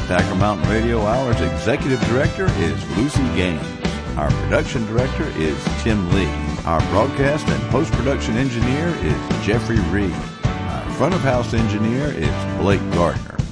Packer Mountain Radio Hour's Executive Director is Lucy Gaines. Our Production Director is Tim Lee. Our Broadcast and Post-Production Engineer is Jeffrey Reed. Our Front of House Engineer is Blake Gardner.